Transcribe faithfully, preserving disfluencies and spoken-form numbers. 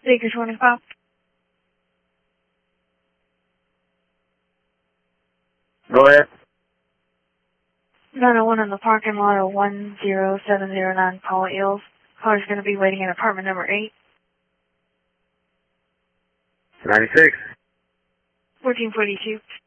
Baker twenty-five. Go ahead. nine oh one in the parking lot of one zero seven zero nine Paula Hills. Car's going to be waiting in apartment number eight. ninety-six. fourteen forty-two.